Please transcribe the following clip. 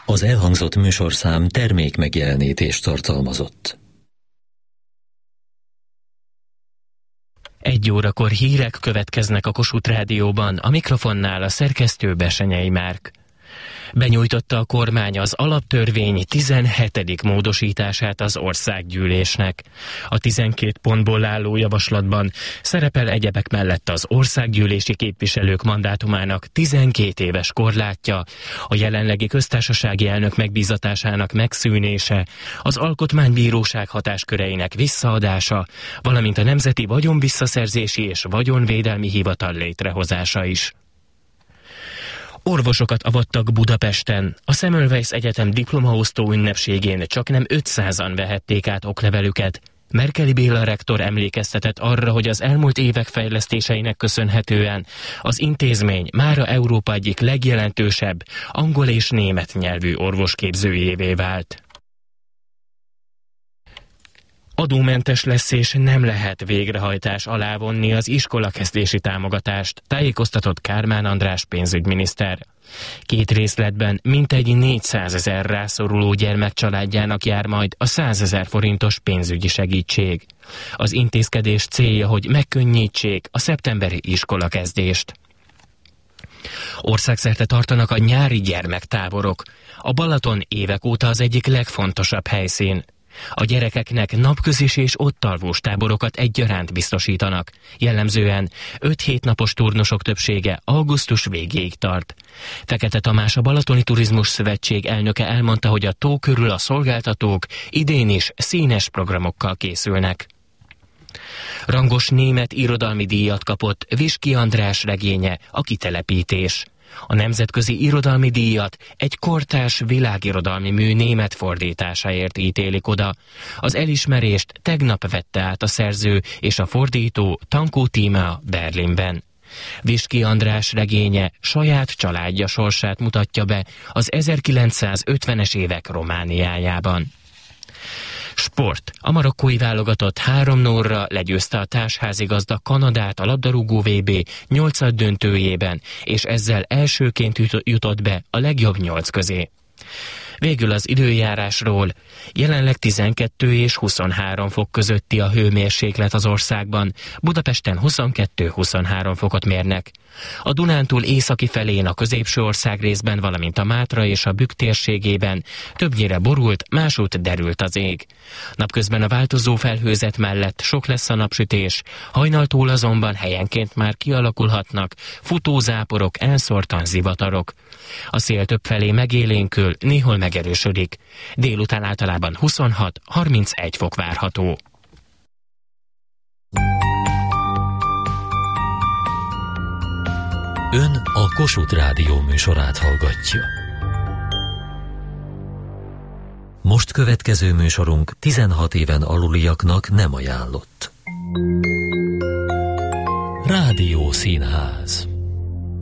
Az elhangzott műsorszám termékmegjelenítést tartalmazott. 1 órakor hírek következnek a Kossuth Rádióban, a mikrofonnál a szerkesztő Besenyei Márk. Benyújtotta a kormány az alaptörvény 17. módosítását az országgyűlésnek. A 12 pontból álló javaslatban szerepel egyebek mellett az országgyűlési képviselők mandátumának 12 éves korlátja, a jelenlegi köztársasági elnök megbízatásának megszűnése, az alkotmánybíróság hatásköreinek visszaadása, valamint a Nemzeti Vagyonvisszaszerzési és Vagyonvédelmi Hivatal létrehozása is. Orvosokat avattak Budapesten. A Semmelweis Egyetem diplomaosztó ünnepségén csaknem 500-an vehették át oklevelüket. Merkely Béla rektor emlékeztetett arra, hogy az elmúlt évek fejlesztéseinek köszönhetően az intézmény mára Európa egyik legjelentősebb angol és német nyelvű orvosképzőjévé vált. Adómentes lesz és nem lehet végrehajtás alá vonni az iskolakezdési támogatást, tájékoztatott Kármán András pénzügyminiszter. 2 részletben mintegy 400 000 rászoruló gyermek családjának jár majd a 100 000 forintos pénzügyi segítség. Az intézkedés célja, hogy megkönnyítsék a szeptemberi iskolakezdést. Országszerte tartanak a nyári gyermektáborok. A Balaton évek óta az egyik legfontosabb helyszín. A gyerekeknek napközis és ottalvós táborokat egyaránt biztosítanak. Jellemzően 5-7 napos turnusok többsége augusztus végéig tart. Fekete Tamás, a Balatoni Turizmus Szövetség elnöke elmondta, hogy a tó körül a szolgáltatók idén is színes programokkal készülnek. Rangos német irodalmi díjat kapott Viski András regénye, A kitelepítés. A nemzetközi irodalmi díjat egy kortárs világirodalmi mű német fordításáért ítélik oda. Az elismerést tegnap vette át a szerző és a fordító Tankó Tímea Berlinben. Viski András regénye saját családja sorsát mutatja be az 1950-es évek Romániájában. Sport. A marokkói válogatott 3-0-ra legyőzte a társházigazda Kanadát a labdarúgó VB 8. döntőjében, és ezzel elsőként jutott be a legjobb 8 közé. Végül az időjárásról. Jelenleg 12 és 23 fok közötti a hőmérséklet az országban, Budapesten 22-23 fokot mérnek. A Dunántúl északi felén a középső ország részben, valamint a Mátra és a Bükk térségében többnyire borult, másút derült az ég. Napközben a változó felhőzet mellett sok lesz a napsütés, hajnaltól azonban helyenként már kialakulhatnak futózáporok, elszórtan zivatarok. A szél többfelé megélénkül, néhol megerősödik. Délután általában 26-31 fok várható. Ön a Kossuth Rádió műsorát hallgatja. Most következő műsorunk 16 éven aluliaknak nem ajánlott. Rádió Színház.